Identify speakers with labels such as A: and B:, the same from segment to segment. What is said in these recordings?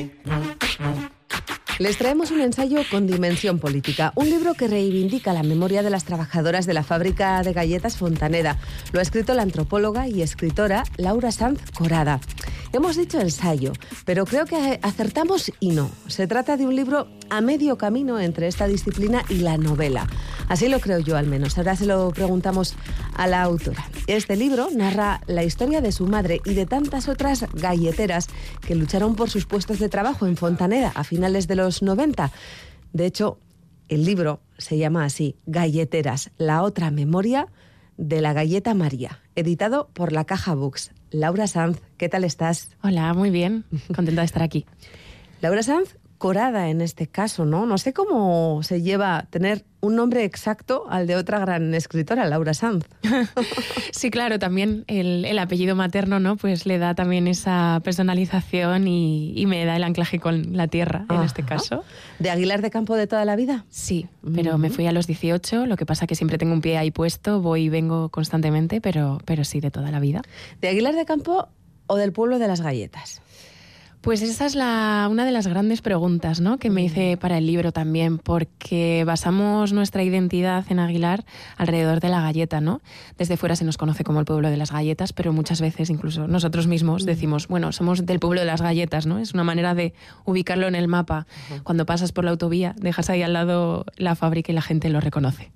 A: Les traemos un ensayo con dimensión política, un libro que reivindica la memoria de las trabajadoras de la fábrica de galletas Fontaneda. Lo ha escrito la antropóloga y escritora Laura Sanz Corada. Hemos dicho ensayo, pero creo que acertamos y no. Se trata de un libro a medio camino entre esta disciplina y la novela. Así lo creo yo, al menos. Ahora se lo preguntamos a la autora. Este libro narra la historia de su madre y de tantas otras galleteras que lucharon por sus puestos de trabajo en Fontaneda a finales de los 90. De hecho, el libro se llama así, Galleteras, la otra memoria de la galleta María, editado por La Caja Books. Laura Sanz, ¿qué tal estás?
B: Hola, muy bien, contenta de estar aquí.
A: Laura Sanz Corada en este caso, ¿no? No sé cómo se lleva tener un nombre exacto al de otra gran escritora, Laura Sanz.
B: Sí, claro, también el apellido materno, ¿no? Pues le da también esa personalización y me da el anclaje con la tierra, en este caso.
A: ¿De Aguilar de Campo de toda la vida?
B: Sí, pero me fui a los 18, lo que pasa que siempre tengo un pie ahí puesto, voy y vengo constantemente, pero sí, de toda la vida.
A: ¿De Aguilar de Campo o del pueblo de las galletas?
B: Pues esa es una de las grandes preguntas, ¿no?, que me hice para el libro también, porque basamos nuestra identidad en Aguilar alrededor de la galleta, ¿no? Desde fuera se nos conoce como el pueblo de las galletas, pero muchas veces incluso nosotros mismos decimos, bueno, somos del pueblo de las galletas, ¿no? Es una manera de ubicarlo en el mapa. Cuando pasas por la autovía, dejas ahí al lado la fábrica y la gente lo reconoce.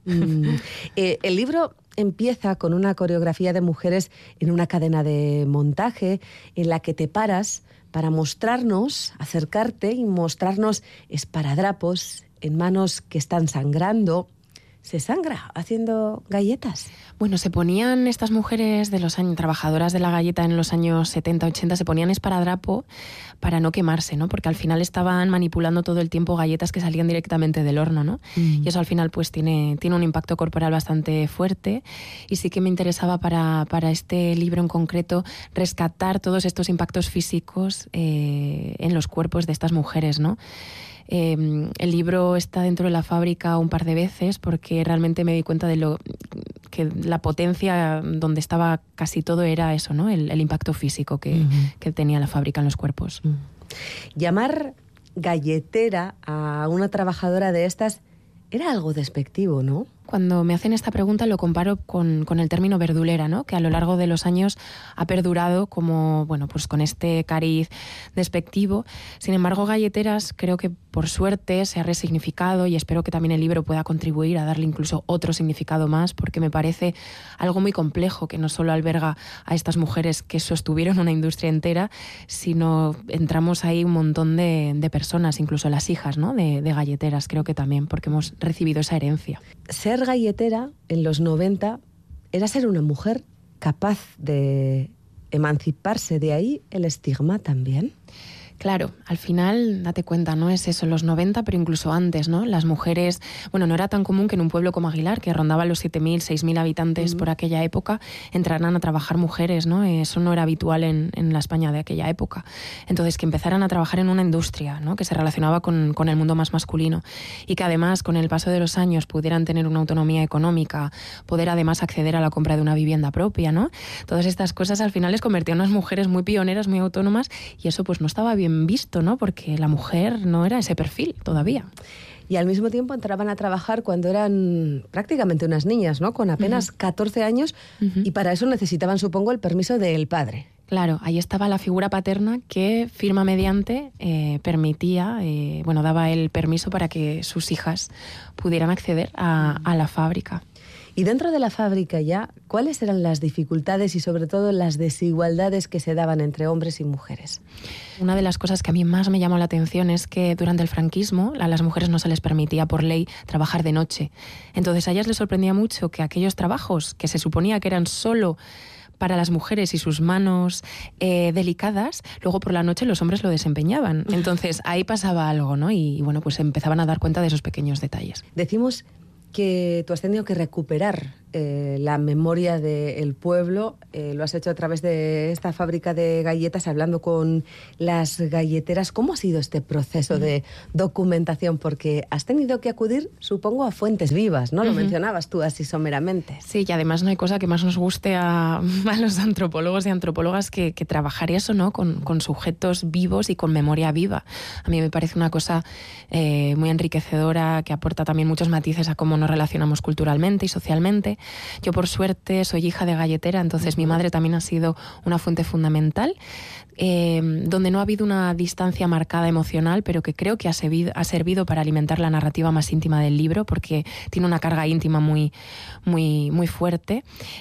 A: El libro empieza con una coreografía de mujeres en una cadena de montaje en la que te paras para mostrarnos, acercarte y mostrarnos esparadrapos en manos que están sangrando. ¿Se sangra haciendo galletas?
B: Bueno, se ponían estas mujeres de los años, trabajadoras de la galleta en los años 70, 80, se ponían esparadrapo para no quemarse, ¿no? Porque al final estaban manipulando todo el tiempo galletas que salían directamente del horno, ¿no? Y eso al final pues tiene un impacto corporal bastante fuerte, y sí que me interesaba para este libro en concreto rescatar todos estos impactos físicos en los cuerpos de estas mujeres, ¿no? El libro está dentro de la fábrica un par de veces porque realmente me di cuenta de que la potencia donde estaba casi todo era eso, ¿no? El impacto físico que tenía la fábrica en los cuerpos.
A: Llamar galletera a una trabajadora de estas era algo despectivo, ¿no?
B: Cuando me hacen esta pregunta lo comparo con el término verdulera, ¿no? Que a lo largo de los años ha perdurado como, bueno, pues con este cariz despectivo. Sin embargo, galleteras creo que por suerte se ha resignificado, y espero que también el libro pueda contribuir a darle incluso otro significado más, porque me parece algo muy complejo que no solo alberga a estas mujeres que sostuvieron una industria entera, sino entramos ahí un montón de personas, incluso las hijas, ¿no? de galleteras, creo que también, porque hemos recibido esa herencia.
A: Ser galletera en los 90 era ser una mujer capaz de emanciparse, de ahí el estigma también.
B: Claro, al final, date cuenta, no es eso, los 90, pero incluso antes, ¿no? Las mujeres, bueno, no era tan común que en un pueblo como Aguilar, que rondaba los 7.000, 6.000 habitantes por aquella época, entraran a trabajar mujeres, ¿no? Eso no era habitual en la España de aquella época. Entonces, que empezaran a trabajar en una industria, ¿no? Que se relacionaba con el mundo más masculino, y que además, con el paso de los años, pudieran tener una autonomía económica, poder además acceder a la compra de una vivienda propia, ¿no? Todas estas cosas al final les convertían en unas mujeres muy pioneras, muy autónomas, y eso pues no estaba bien visto, ¿no? Porque la mujer no era ese perfil todavía.
A: Y al mismo tiempo entraban a trabajar cuando eran prácticamente unas niñas, ¿no? Con apenas 14 años, y para eso necesitaban, supongo, el permiso del padre.
B: Claro, ahí estaba la figura paterna que, firma mediante, permitía, daba el permiso para que sus hijas pudieran acceder a la fábrica.
A: Y dentro de la fábrica ya, ¿cuáles eran las dificultades y sobre todo las desigualdades que se daban entre hombres y mujeres?
B: Una de las cosas que a mí más me llamó la atención es que durante el franquismo a las mujeres no se les permitía por ley trabajar de noche. Entonces a ellas les sorprendía mucho que aquellos trabajos que se suponía que eran solo para las mujeres y sus manos delicadas, luego por la noche los hombres lo desempeñaban. Entonces ahí pasaba algo, ¿no? Y pues empezaban a dar cuenta de esos pequeños detalles.
A: Decimos que tú has tenido que recuperar la memoria del pueblo. Lo has hecho a través de esta fábrica de galletas, hablando con las galleteras. ¿Cómo ha sido este proceso de documentación? Porque has tenido que acudir, supongo, a fuentes vivas, ¿no? Lo mencionabas tú así someramente.
B: Sí, y además no hay cosa que más nos guste a los antropólogos y antropólogas que trabajar eso, ¿no? Con sujetos vivos y con memoria viva. A mí me parece una cosa muy enriquecedora, que aporta también muchos matices a cómo nos relacionamos culturalmente y socialmente. Yo, por suerte, soy hija de galletera, entonces mi madre también ha sido una fuente fundamental, donde no ha habido una distancia marcada emocional, pero que creo que ha servido para alimentar la narrativa más íntima del libro, porque tiene una carga íntima muy, muy, muy fuerte.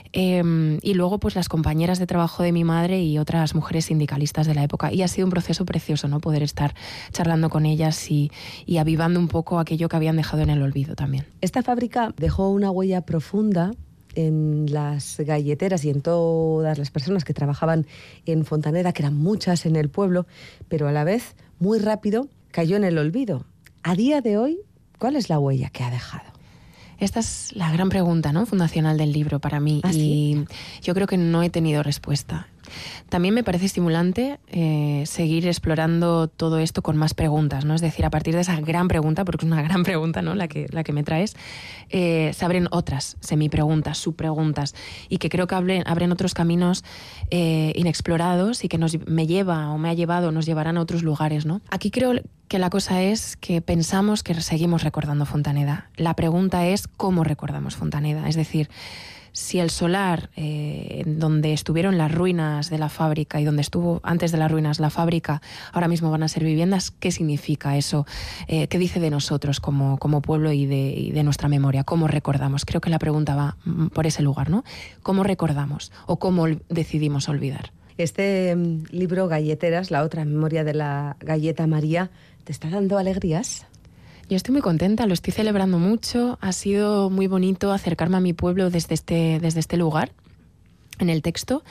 B: Y luego, pues, las compañeras de trabajo de mi madre y otras mujeres sindicalistas de la época. Y ha sido un proceso precioso, ¿no? Poder estar charlando con ellas y avivando un poco aquello que habían dejado en el olvido también.
A: Esta fábrica dejó una huella profunda en las galleteras y en todas las personas que trabajaban en Fontaneda, que eran muchas en el pueblo, pero a la vez, muy rápido, cayó en el olvido. A día de hoy, ¿cuál es la huella que ha dejado?
B: Esta es la gran pregunta, ¿no?, fundacional del libro para mí.
A: ¿Ah, sí?
B: Y yo creo que no he tenido respuesta. También me parece estimulante seguir explorando todo esto con más preguntas, ¿no? Es decir, a partir de esa gran pregunta, porque es una gran pregunta, ¿no?, la que me traes, se abren otras semipreguntas, subpreguntas, y que creo que abren otros caminos inexplorados y que nos llevarán a otros lugares, ¿no? Aquí creo que la cosa es que pensamos que seguimos recordando Fontaneda. La pregunta es cómo recordamos Fontaneda, es decir, si el solar, donde estuvieron las ruinas de la fábrica y donde estuvo antes de las ruinas la fábrica, ahora mismo van a ser viviendas, ¿qué significa eso? ¿Qué dice de nosotros como pueblo y de nuestra memoria? ¿Cómo recordamos? Creo que la pregunta va por ese lugar, ¿no? ¿Cómo recordamos o cómo decidimos olvidar?
A: Este libro, Galleteras, la otra memoria de la galleta María, ¿te está dando alegrías?
B: Yo estoy muy contenta, lo estoy celebrando mucho. Ha sido muy bonito acercarme a mi pueblo desde este lugar, en el texto,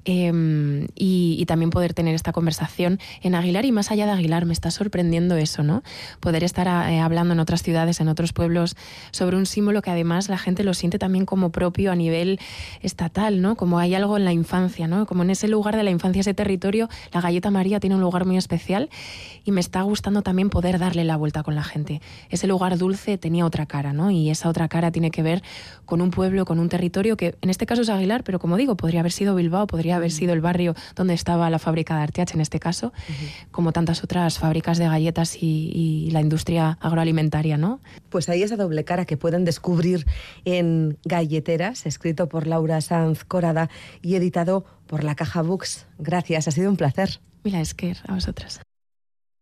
B: y también poder tener esta conversación en Aguilar y más allá de Aguilar. Me está sorprendiendo eso, ¿no? Poder estar hablando en otras ciudades, en otros pueblos, sobre un símbolo que además la gente lo siente también como propio a nivel estatal, ¿no? Como hay algo en la infancia, ¿no? Como en ese lugar de la infancia, ese territorio, la galleta María tiene un lugar muy especial y me está gustando también poder darle la vuelta con la gente. Ese lugar dulce tenía otra cara, ¿no? Y esa otra cara tiene que ver con un pueblo, con un territorio que en este caso es Aguilar, pero como digo, podría haber sido Bilbao, podría haber sido el barrio donde estaba la fábrica de Arteache en este caso, como tantas otras fábricas de galletas y la industria agroalimentaria, ¿no?
A: Pues hay esa doble cara que pueden descubrir en Galleteras, escrito por Laura Sanz Corada y editado por La Caja Books. Gracias, ha sido un placer.
B: Mila esker, a vosotras.